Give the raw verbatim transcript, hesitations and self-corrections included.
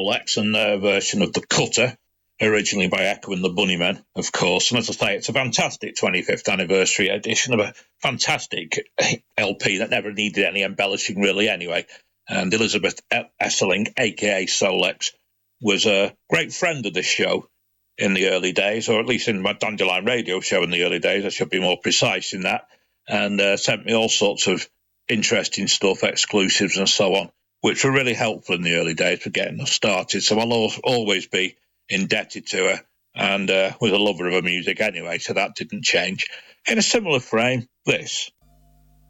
Solex and their version of The Cutter, originally by Echo and the Bunnymen, of course. And as I say, it's a fantastic twenty-fifth anniversary edition of a fantastic L P that never needed any embellishing, really, anyway. And Elizabeth Esseling, a k a. Solex, was a great friend of this show in the early days, or at least in my Dandelion Radio show in the early days. I should be more precise in that. And uh, sent me all sorts of interesting stuff, exclusives and so on, which were really helpful in the early days for getting us started. So I'll always be indebted to her, and uh, was a lover of her music anyway, so that didn't change. In a similar frame, this.